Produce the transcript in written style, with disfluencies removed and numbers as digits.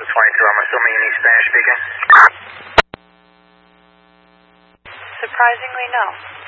Delta 22. I'm assuming you need Spanish speaking? Surprisingly, no.